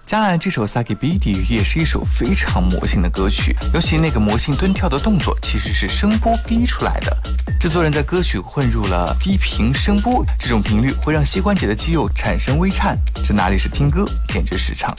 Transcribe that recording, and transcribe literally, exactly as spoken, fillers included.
加上这首 Saki Bidi 也是一首非常魔性的歌曲，尤其那个魔性蹲跳的动作其实是声波逼出来的。制作人在歌曲混入了低频声波，这种频率会让膝关节的肌肉产生微颤，这哪里是听歌，简直是唱。